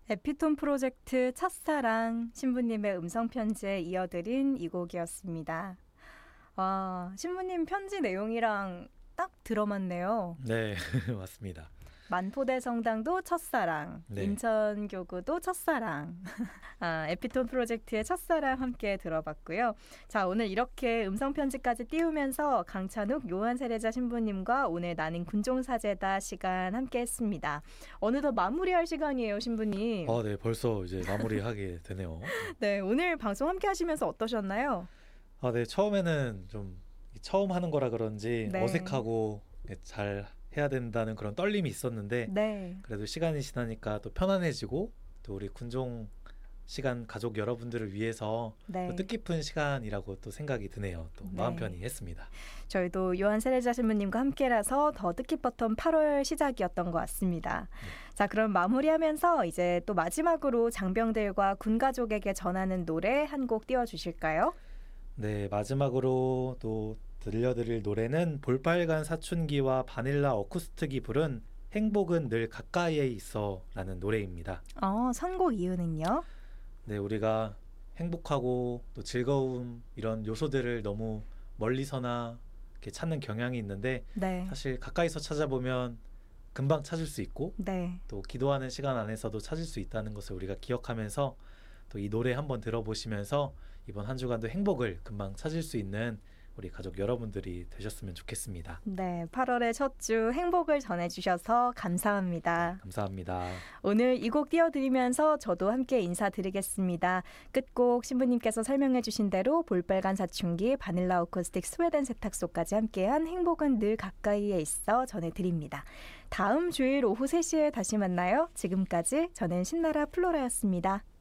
에피톤 프로젝트 첫사랑 신부님의 음성편지에 이어드린 이 곡이었습니다. 신부님 편지 내용이랑 딱 들어맞네요. 네, 맞습니다. 만포대성당도 첫사랑, 네. 인천교구도 첫사랑. 에피톤 프로젝트의 첫사랑 함께 들어봤고요. 자, 오늘 이렇게 음성편지까지 띄우면서 강찬욱 요한세례자 신부님과 오늘 나는 군종사제다 시간 함께 했습니다. 어느덧 마무리할 시간이에요, 신부님. 네, 벌써 이제 마무리하게 되네요. 네, 오늘 방송 함께 하시면서 어떠셨나요? 네, 처음에는 좀 처음 하는 거라 그런지 네. 어색하고 잘 해야 된다는 그런 떨림이 있었는데 네. 그래도 시간이 지나니까 또 편안해지고 또 우리 군종 시간 가족 여러분들을 위해서 네. 또 뜻깊은 시간이라고 또 생각이 드네요. 또 네. 마음 편히 했습니다. 저희도 요한 세례자 신부님과 함께라서 더 뜻깊었던 8월 시작이었던 것 같습니다. 자, 그럼 마무리하면서 이제 또 마지막으로 장병들과 군 가족에게 전하는 노래 한 곡 띄워주실까요? 네, 마지막으로 또 들려드릴 노래는 볼빨간 사춘기와 바닐라 어쿠스틱이 부른 행복은 늘 가까이에 있어 라는 노래입니다. 선곡 이유는요? 네, 우리가 행복하고 또 즐거움 이런 요소들을 너무 멀리서나 이렇게 찾는 경향이 있는데 네. 사실 가까이서 찾아보면 금방 찾을 수 있고 네. 또 기도하는 시간 안에서도 찾을 수 있다는 것을 우리가 기억하면서 또 이 노래 한번 들어보시면서 이번 한 주간도 행복을 금방 찾을 수 있는 우리 가족 여러분들이 되셨으면 좋겠습니다. 네, 8월의 첫 주 행복을 전해주셔서 감사합니다. 감사합니다. 오늘 이 곡 띄워드리면서 저도 함께 인사드리겠습니다. 끝곡 신부님께서 설명해 주신 대로 볼빨간 사춘기, 바닐라 어쿠스틱, 스웨덴 세탁소까지 함께한 행복은 늘 가까이에 있어 전해드립니다. 다음 주일 오후 3시에 다시 만나요. 지금까지 저는 신나라 플로라였습니다.